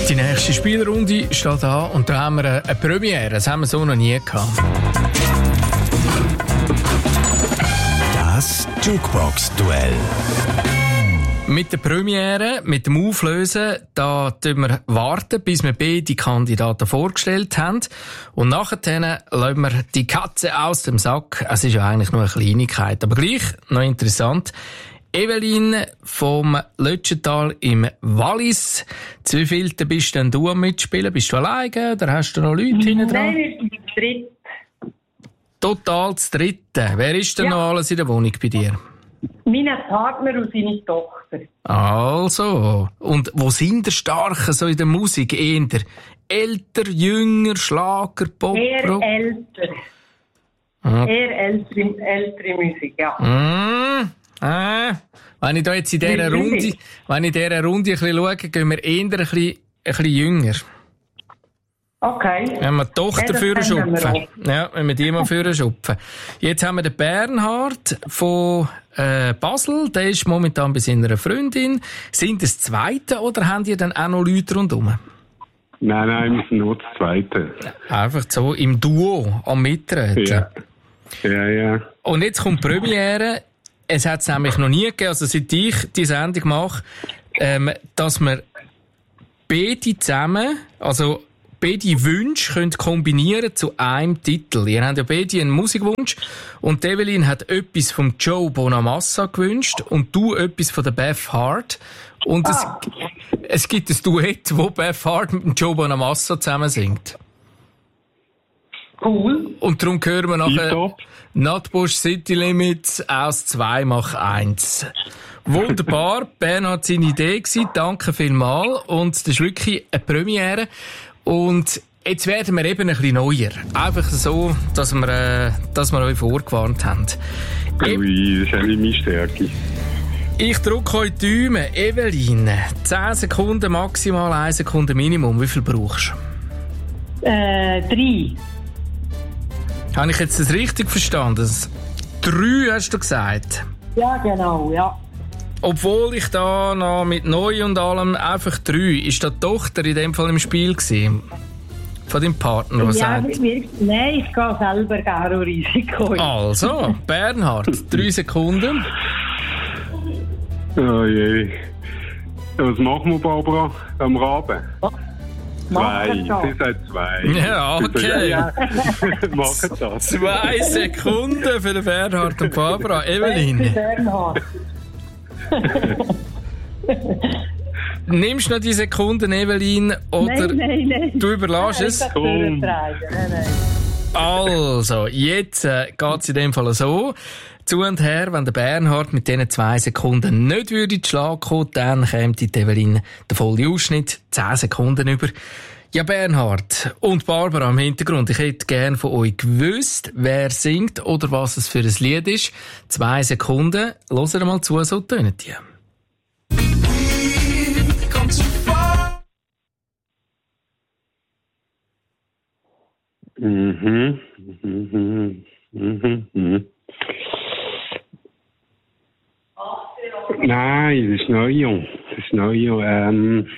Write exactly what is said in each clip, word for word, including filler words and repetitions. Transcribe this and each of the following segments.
Die nächste Spielrunde steht an und da haben wir eine Premiere. Das haben wir so noch nie gehabt. Das Jukebox-Duell. Mit der Premiere, mit dem Auflösen, da tun wir warten, bis wir beide Kandidaten vorgestellt haben. Und nachher lassen wir die Katze aus dem Sack. Es ist ja eigentlich nur eine Kleinigkeit, aber gleich noch interessant. Evelyn vom Lötschental im Wallis. Zu wievielten bist denn du am Mitspielen? Bist du alleine oder hast du noch Leute hinten dran? Nein, ich bin zu dritt. Total zu dritte. Wer ist denn Ja. noch alles in der Wohnung bei dir? Mein Partner und seine Tochter. Also. Und wo sind der Starken so in der Musik? Eher älter, jünger, Schlager, Pop, Eher Rock? älter. Ah. Eher ältere, ältere Musik, ja. Mm, äh. Wenn ich da jetzt in dieser Wie Runde, viel? wenn ich in dieser Runde ein bisschen schaue, gehen wir eher ein bisschen, ein bisschen jünger. Okay. Wenn wir die Tochter Ja, für das kennen wir schupfen. Ja, wenn wir die mal für schupfen. Jetzt haben wir den Bernhard von äh, Basel. Der ist momentan bei seiner Freundin. Sind das Zweite oder haben die dann auch noch Leute rundherum? Nein, nein, wir sind nur das Zweite. Einfach so im Duo am Mitreden. Ja. Ja, ja. Und jetzt kommt die Premiere. Es hat es nämlich noch nie gegeben, also seit ich die Sendung mache, ähm, dass wir beide zusammen, also beide Wünsche können kombinieren zu einem Titel. Ihr habt ja beide einen Musikwunsch und Evelyn hat etwas von Joe Bonamassa gewünscht und du etwas von der Beth Hart. Und Ah. es, es gibt ein Duett, wo Beth Hart mit dem Joe Bonamassa zusammen singt. Cool. Und darum hören wir nachher Top. Nutbush City Limits aus zwei mach eins. Wunderbar. Bernhard seine Idee gewesen. Danke vielmals. Und das ist wirklich eine Premiere. Und jetzt werden wir eben ein bisschen neuer. Einfach so, dass wir, äh, dass wir euch vorgewarnt haben. E- Ui, das ist eigentlich meine Stärke. ich drücke euch die Daumen. Evelyn, zehn Sekunden maximal, eine Sekunde Minimum. Wie viel brauchst du? Äh, drei. Habe ich jetzt das richtig verstanden? Drei hast du gesagt. Ja, genau, ja. Obwohl ich da noch mit neu und allem einfach drei, ist da die Tochter in dem Fall im Spiel gewesen? Von deinem Partner, der Ja, sagt. wir, nein, ich gehe selber gerne Risiko. Also, Bernhard, drei Sekunden. Oh je. Was machen wir, Barbara? Am Raben? Zwei. Machen wir Sie sagt zwei. Ja, okay. Ja, machen das. Zwei Sekunden für den Bernhard und Barbara. Evelyn, Bernhard. nimmst du noch die Sekunden, Evelyn, oder Nein, nein, nein. du überlässt es? Einfach durchtreiben. Nein, nein. Also, jetzt äh, geht's in dem Fall so. Zu und her, wenn der Bernhard mit diesen zwei Sekunden nicht würde in den Schlag kommen, dann käme die Evelyn der volle Ausschnitt, zehn Sekunden über. Ja, Bernhard und Barbara im Hintergrund, ich hätte gerne von euch gewusst, wer singt oder was es für ein Lied ist. Zwei Sekunden, hört mal zu, so tönen die. Mhm. Mhm. Mhm. Mhm. Nein, das ist neu, Jung. Das ist neu, Jung. Ähm.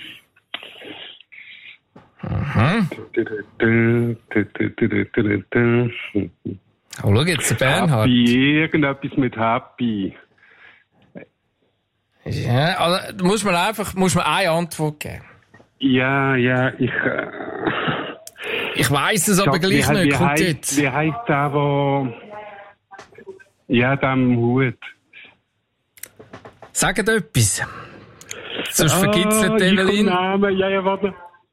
Oh, schau jetzt, der Bernhard. Happy, irgendetwas mit Happy. Ja, also, da muss man einfach, muss man eine Antwort geben. Ja, ja, ich. Äh, Ich weiss es aber Sag, gleich wie, nicht, wie kommt heisst, jetzt. Wie heisst der, wo. Ja, der am Hut. Sagt etwas. Sonst vergibt es Ah, nicht, ich komm Evelyn. Namen. Ja, ja, warte.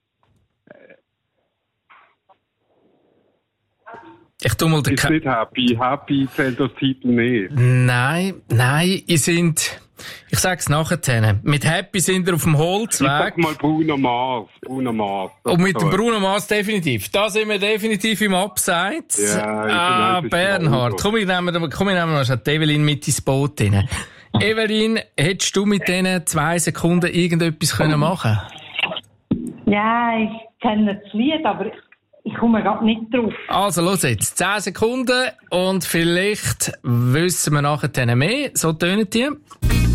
Ich tu mal den Ist Ka- nicht Happy. Happy zählt das Titel nicht. Nein, nein, ihr sind, ich sag's nachher, mit Happy sind ihr auf dem Ich Holzweg. sag mal Bruno Mars. Bruno Mars. Und mit dem So. Bruno Mars definitiv. Da sind wir definitiv im Abseits. Ja, ich ah, weiß, es ist Bernhard, Bruno. komm, ich nehme, komm, ich nehme noch schnell die Evelyn mit ins Boot rein. Evelyn, hättest du mit diesen zwei Sekunden irgendetwas können machen? Ja, ich kenne das Lied, aber ich komme gerade nicht drauf. Also, los jetzt. Zehn Sekunden und vielleicht wissen wir nachher mehr. So tönen die.